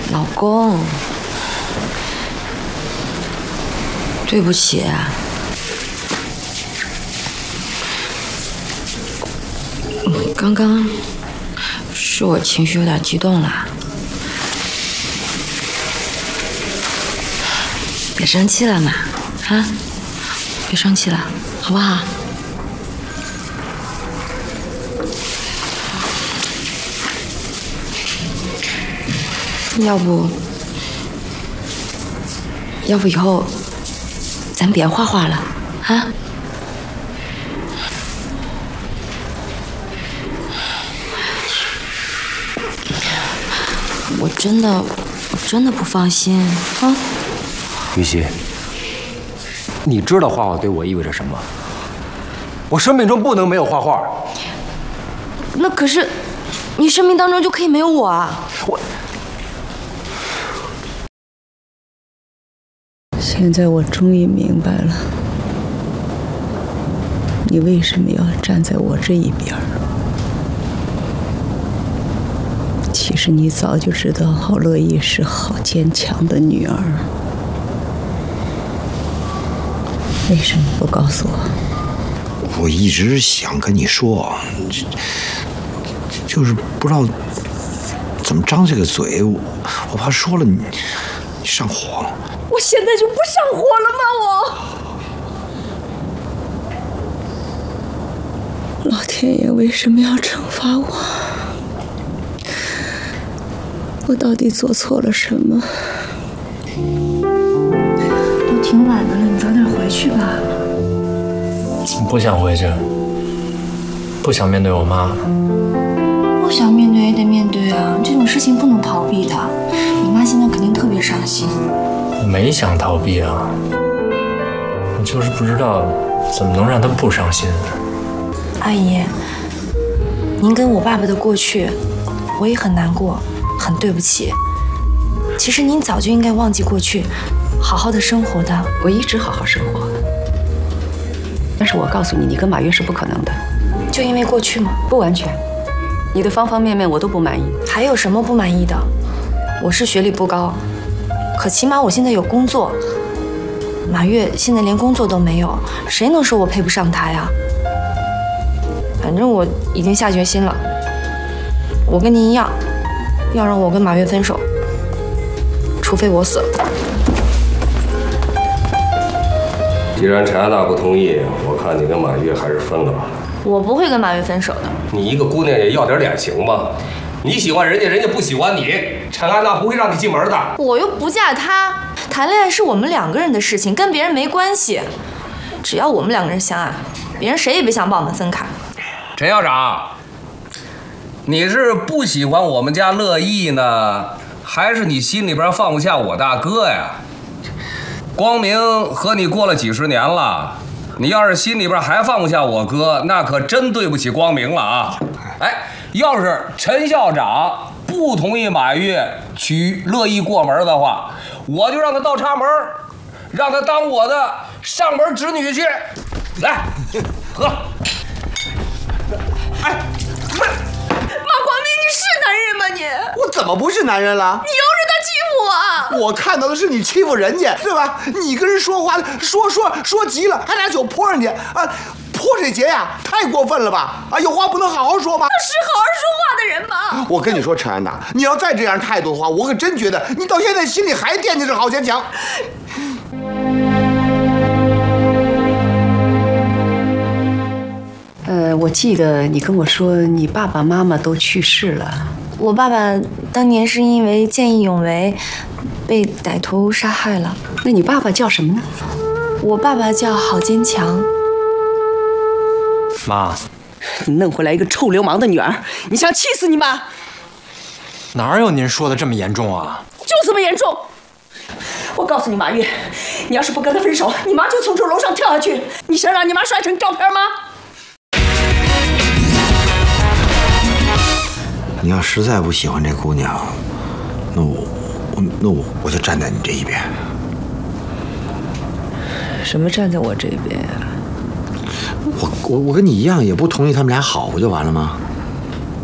老公，对不起。刚刚是我情绪有点激动了，别生气了嘛，啊，别生气了，好不好？要不以后咱别画画了，啊？我真的不放心啊！ 于西，你知道画画对我意味着什么？我生命中不能没有画画。 那可是，你生命当中就可以没有我啊！ 现在我终于明白了，你为什么要站在我这一边。其实你早就知道郝乐意是好坚强的女儿，为什么不告诉我？ 我一直想跟你说，就是不知道怎么张这个嘴，我怕说了你上火。 我现在就不上火了吗？我，老天爷为什么要惩罚我？我到底做错了什么？ 都挺晚的了，你早点回去吧。 不想回去，不想面对我妈。 不想面对也得面对啊，这种事情不能逃避的。你妈现在肯定特别伤心。 我没想逃避啊，我就是不知道怎么能让她不伤心。 阿姨，您跟我爸爸的过去，我也很难过，很对不起。其实您早就应该忘记过去，好好的生活的。 我一直好好生活，但是我告诉你，你跟马月是不可能的。 就因为过去吗？ 不完全，你的方方面面我都不满意。 还有什么不满意的？我是学历不高，可起码我现在有工作。马月现在连工作都没有，谁能说我配不上他呀？反正我已经下决心了，我跟您一样，要让我跟马月分手，除非我死了。 既然陈安娜不同意，我看你跟马月还是分了吧。 我不会跟马月分手的。 你一个姑娘也要点脸行吗？你喜欢人家，人家不喜欢你，陈安娜不会让你进门的。 我又不嫁他，谈恋爱是我们两个人的事情，跟别人没关系。只要我们两个人相爱，别人谁也别想把我们分开。 陈校长，你是不喜欢我们家乐意呢，还是你心里边放不下我大哥呀？光明和你过了几十年了，你要是心里边还放不下我哥，那可真对不起光明了啊！哎，要是陈校长不同意马月娶乐意过门的话，我就让他倒插门，让他当我的上门侄女婿。来，喝。 哎， 马光明，你是男人吗你？ 我怎么不是男人了？ 你又是他欺负我！ 我看到的是你欺负人家，对吧？你跟人说话说急了，还拿酒泼人家啊！泼谁节呀？太过分了吧！啊，有话不能好好说吗？ 他是好好说话的人吗？ 我跟你说，陈安娜，你要再这样态度的话，我可真觉得你到现在心里还惦记着郝坚强。 我记得你跟我说你爸爸妈妈都去世了。 我爸爸当年是因为见义勇为被歹徒杀害了。 那你爸爸叫什么呢？ 我爸爸叫郝坚强。 妈， 你弄回来一个臭流氓的女儿，你想气死你妈？ 哪有您说的这么严重啊？ 就这么严重。我告诉你，马月，你要是不跟他分手，你妈就从这楼上跳下去。你想让你妈摔成照片吗？ 你要实在不喜欢这姑娘，那我就站在你这一边。 什么站在我这边呀？ 我跟你一样，也不同意他们俩好，不就完了吗？